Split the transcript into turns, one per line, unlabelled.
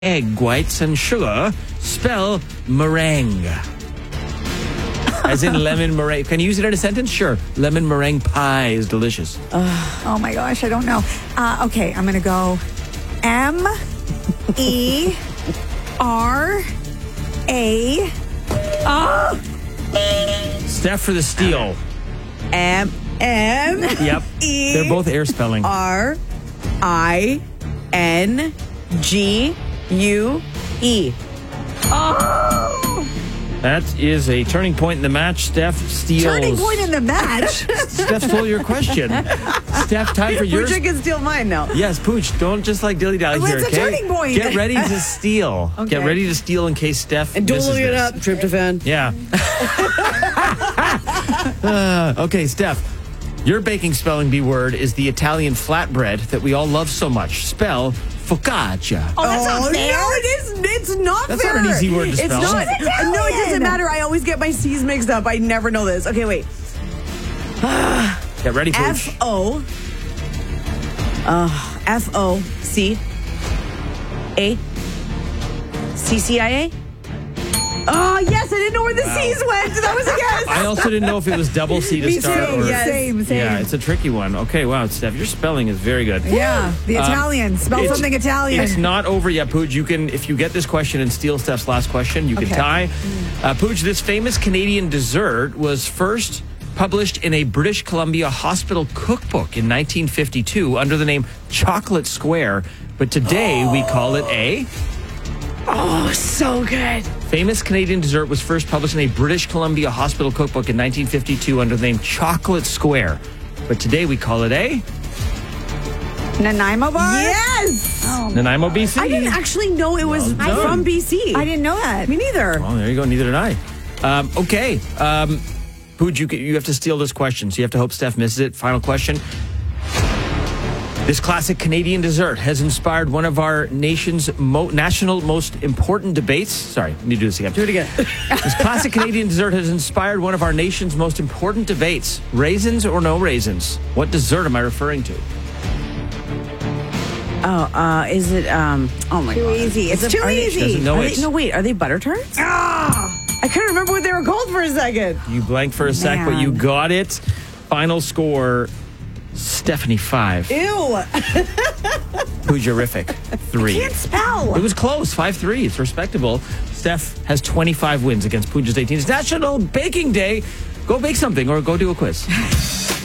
egg whites and sugar, spell meringue. As in lemon meringue. Can you use it in a sentence? Sure. Lemon meringue pie is delicious.
Oh my gosh, I don't know. Okay, I'm going to go M-E-R-A.
Steph for the steal.
M.
Yep.
E.
They're both air spelling.
R-I-N-G-U-E.
That is a turning point in the match. Steph steals.
Turning point in the match?
Steph stole your question. Steph, time for yours.
Pooch, I can steal mine now.
Yes, Pooch, don't just like dilly-dally
Well,
here,
it's a
okay?
turning point.
Get ready to steal.
Okay.
Get ready to steal in case Steph
And don't
misses
look it
this.
up, tryptophan.
Yeah. Okay, Steph, your baking spelling bee word is the Italian flatbread that we all love so much. Spell focaccia.
Oh, that's not fair.
No, it is. It's not
That's
fair.
not an easy word to spell.
It's not.
It's
No, it
Italian.
doesn't matter. I always get my C's mixed up. I never know this. Okay, wait.
Get ready, Pooch.
F-O-C-A-C-C-I-A. Oh, yes. I didn't know where the C's went. That was a guess.
I also didn't know if it was double C to
Me
start.
too,
or,
yes.
Same.
Yeah, it's a tricky one. Okay, wow, Steph, your spelling is very good.
Yeah, the Italian. Spell
It's-
something Italian.
It's not over yet, Pooch. You can, if you get this question and steal Steph's last question, you can
Okay.
tie. Pooch, this famous Canadian dessert was first published in a British Columbia hospital cookbook in 1952 under the name Chocolate Square, but today we call it a...
Oh, so good.
Famous Canadian dessert was first published in a British Columbia hospital cookbook in 1952 under the name Chocolate Square, but today we call it a...
Nanaimo bar?
Yes.
Nanaimo, BC.
I didn't actually know it was
Well done.
from BC.
I didn't know that.
Me neither.
Well, there you go. Neither did I. Okay. Pooch, you have to steal this question, so you have to hope Steph misses it. Final question. This classic Canadian dessert has inspired one of our nation's national most important debates. Sorry, let me do this again.
Do it again.
This classic Canadian dessert has inspired one of our nation's most important debates. Raisins or no raisins? What dessert am I referring to?
Is it, oh my
Too
God.
easy. It's too easy.
Doesn't know
Are
it.
they, no, wait, are they butter tarts? I couldn't remember what they were called for a second.
You blanked for a sec, but you
Man.
got it. Final score, Stephanie 5.
Ew.
Poojerific 3.
Can't spell.
It was close, 5-3. It's respectable. Steph has 25 wins against Pooja's 18. It's National Baking Day. Go bake something or go do a quiz.